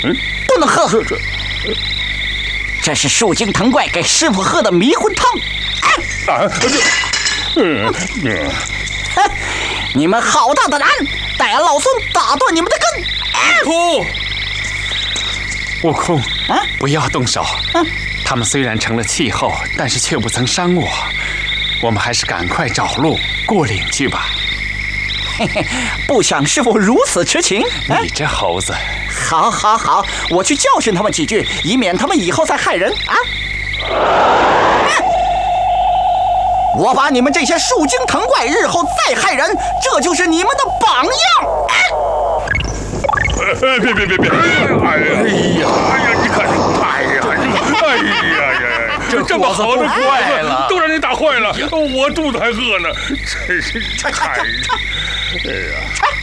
不能喝。这是树精藤怪给师傅喝的迷魂汤。你们好大的胆！待俺老孙打断你们的根！ 悟空，不要动手。他们虽然成了气候，但是却不曾伤我。我们还是赶快找路过岭去吧。 嘿嘿，不想师傅如此痴情。 你这猴子！ 好，我去教训他们几句，以免他们以后再害人啊！我把你们这些树精藤怪日后再害人，这就是你们的榜样！ 别！哎呀，你看，这么好的坏了，都让你打坏了，我肚子还饿呢，真是太……哎呀！